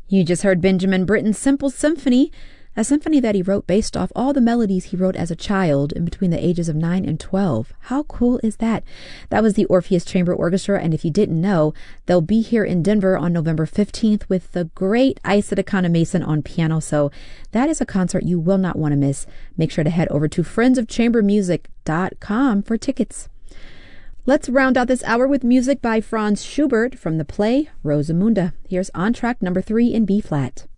You just heard Benjamin Britten's Simple Symphony, a symphony that he wrote based off all the melodies he wrote as a child in between the ages of 9 and 12. How cool is that? That was the Orpheus Chamber Orchestra, and if you didn't know, they'll be here in Denver on November 15th with the great Isaac Mason on piano, so that is a concert you will not want to miss. Make sure to head over to friendsofchambermusic.com for tickets. Let's round out this hour with music by Franz Schubert from the play Rosamunde. Here's Entr'acte number 3 in B-flat.